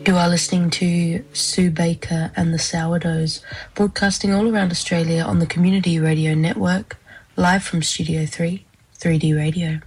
You are listening to Sue Baker and the Sourdoughs, broadcasting all around Australia on the Community Radio Network, live from Studio 3, 3D Radio.